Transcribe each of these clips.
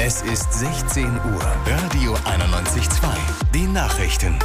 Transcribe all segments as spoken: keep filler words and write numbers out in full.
Es ist sechzehn Uhr. Radio einundneunzig Komma zwei. Die Nachrichten.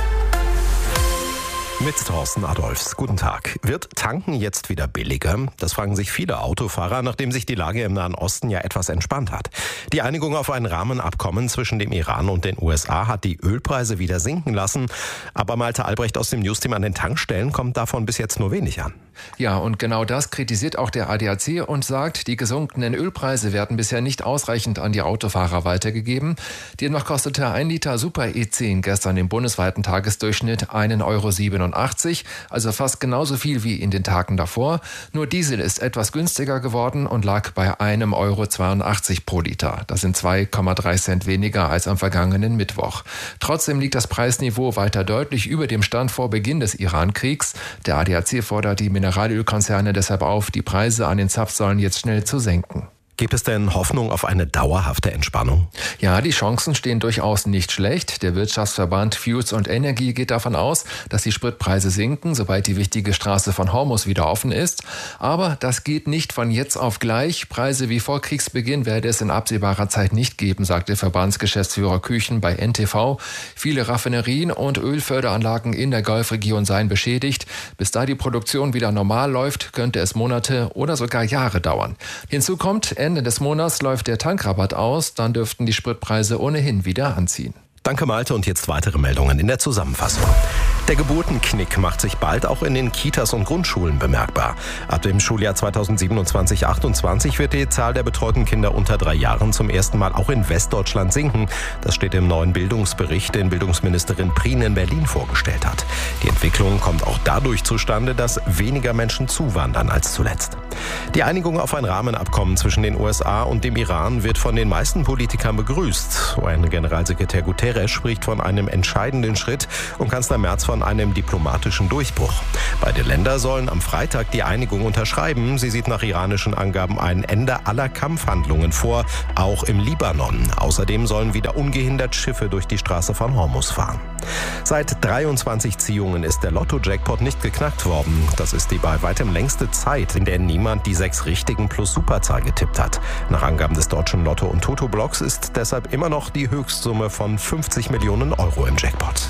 Mit Thorsten Adolfs. Guten Tag. Wird Tanken jetzt wieder billiger? Das fragen sich viele Autofahrer, nachdem sich die Lage im Nahen Osten ja etwas entspannt hat. Die Einigung auf ein Rahmenabkommen zwischen dem Iran und den U S A hat die Ölpreise wieder sinken lassen. Aber Malte Albrecht aus dem Newsteam: an den Tankstellen kommt davon bis jetzt nur wenig an. Ja, und genau das kritisiert auch der A D A C und sagt, die gesunkenen Ölpreise werden bisher nicht ausreichend an die Autofahrer weitergegeben. Demnach kostete ein Liter Super E zehn gestern im bundesweiten Tagesdurchschnitt einen Euro siebenundachtzig, also fast genauso viel wie in den Tagen davor. Nur Diesel ist etwas günstiger geworden und lag bei einem Euro zweiundachtzig pro Liter. Das sind zwei Komma drei Cent weniger als am vergangenen Mittwoch. Trotzdem liegt das Preisniveau weiter deutlich über dem Stand vor Beginn des Iran-Kriegs. Der A D A C fordert die Mineralölkonzerne deshalb auf, die Preise an den Zapfsäulen jetzt schnell zu senken. Gibt es denn Hoffnung auf eine dauerhafte Entspannung? Ja, die Chancen stehen durchaus nicht schlecht. Der Wirtschaftsverband Fuels und Energie geht davon aus, dass die Spritpreise sinken, sobald die wichtige Straße von Hormuz wieder offen ist. Aber das geht nicht von jetzt auf gleich. Preise wie vor Kriegsbeginn werde es in absehbarer Zeit nicht geben, sagte Verbandsgeschäftsführer Küchen bei N T V. Viele Raffinerien und Ölförderanlagen in der Golfregion seien beschädigt. Bis da die Produktion wieder normal läuft, könnte es Monate oder sogar Jahre dauern. Hinzu kommt, Ende des Monats läuft der Tankrabatt aus, dann dürften die Spritpreise ohnehin wieder anziehen. Danke Malte, und jetzt weitere Meldungen in der Zusammenfassung. Der Geburtenknick macht sich bald auch in den Kitas und Grundschulen bemerkbar. Ab dem Schuljahr zweitausendsiebenundzwanzig achtundzwanzig wird die Zahl der betreuten Kinder unter drei Jahren zum ersten Mal auch in Westdeutschland sinken. Das steht im neuen Bildungsbericht, den Bildungsministerin Prien in Berlin vorgestellt hat. Die Entwicklung kommt auch dadurch zustande, dass weniger Menschen zuwandern als zuletzt. Die Einigung auf ein Rahmenabkommen zwischen den U S A und dem Iran wird von den meisten Politikern begrüßt. U N-Generalsekretär Guterres spricht von einem entscheidenden Schritt und Kanzler Merz von einem diplomatischen Durchbruch. Beide Länder sollen am Freitag die Einigung unterschreiben. Sie sieht nach iranischen Angaben ein Ende aller Kampfhandlungen vor, auch im Libanon. Außerdem sollen wieder ungehindert Schiffe durch die Straße von Hormuz fahren. Seit dreiundzwanzig Ziehungen ist der Lotto-Jackpot nicht geknackt worden. Das ist die bei weitem längste Zeit, in der niemand die sechs richtigen plus Superzahl getippt hat. Nach Angaben des deutschen Lotto- und Toto-Blocks ist deshalb immer noch die Höchstsumme von fünfzig Millionen Euro im Jackpot.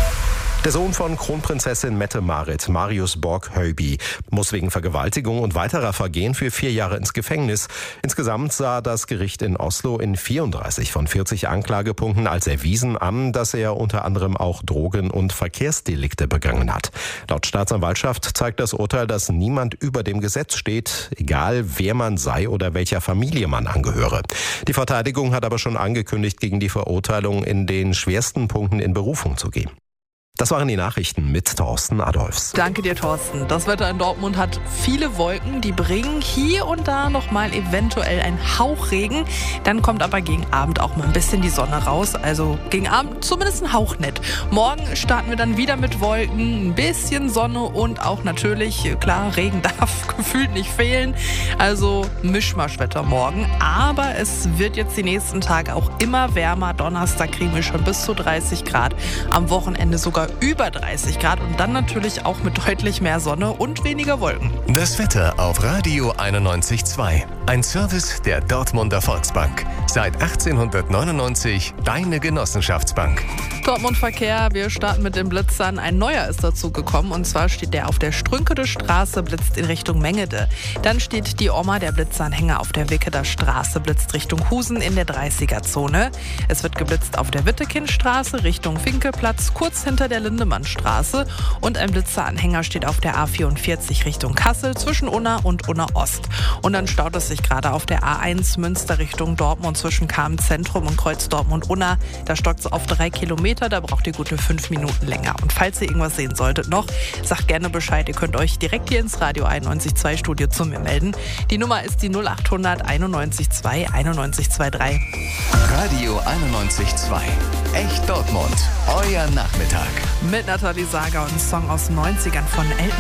Der Sohn von Kronprinzessin Mette-Marit, Marius Borg-Höyby, muss wegen Vergewaltigung und weiterer Vergehen für vier Jahre ins Gefängnis. Insgesamt sah das Gericht in Oslo in vierunddreißig von vierzig Anklagepunkten als erwiesen an, dass er unter anderem auch Drogen- und Verkehrsdelikte begangen hat. Laut Staatsanwaltschaft zeigt das Urteil, dass niemand über dem Gesetz steht, egal wer man sei oder welcher Familie man angehöre. Die Verteidigung hat aber schon angekündigt, gegen die Verurteilung in den schwersten Punkten in Berufung zu gehen. Das waren die Nachrichten mit Thorsten Adolfs. Danke dir, Thorsten. Das Wetter in Dortmund hat viele Wolken, die bringen hier und da noch mal eventuell einen Hauch Regen. Dann kommt aber gegen Abend auch mal ein bisschen die Sonne raus. Also gegen Abend zumindest ein Hauch nett. Morgen starten wir dann wieder mit Wolken, ein bisschen Sonne und auch natürlich, klar, Regen darf gefühlt nicht fehlen. Also Mischmaschwetter morgen. Aber es wird jetzt die nächsten Tage auch immer wärmer. Donnerstag kriegen wir schon bis zu dreißig Grad. Am Wochenende sogar über dreißig Grad und dann natürlich auch mit deutlich mehr Sonne und weniger Wolken. Das Wetter auf Radio einundneunzig Komma zwei. Ein Service der Dortmunder Volksbank. Seit achtzehnhundertneunundneunzig deine Genossenschaftsbank. Dortmund Verkehr, wir starten mit den Blitzern. Ein neuer ist dazu gekommen und zwar steht der auf der Strünkeder Straße, blitzt in Richtung Mengede. Dann steht die Oma, der Blitzeranhänger auf der Wicketer Straße, blitzt Richtung Husen in der dreißiger-Zone. Es wird geblitzt auf der Wittekindstraße Richtung Finkelplatz, kurz hinter der Lindemannstraße, und ein Blitzeranhänger steht auf der A vierundvierzig Richtung Kassel zwischen Unna und Unna Ost. Und dann staut es sich gerade auf der A eins Münster Richtung Dortmund zwischen Kamen Zentrum und Kreuz Dortmund-Unna. Da stockt es auf drei Kilometer, da braucht ihr gute fünf Minuten länger. Und falls ihr irgendwas sehen solltet noch, sagt gerne Bescheid. Ihr könnt euch direkt hier ins Radio einundneunzig Komma zwei Studio zu mir melden. Die Nummer ist die null achthundert einundneunzig Komma zwei einundneunzig Komma drei. Radio einundneunzig Komma zwei. Echt Dortmund. Euer Nachmittag. Mit Nathalie Sager und einem Song aus den neunzigern von Elton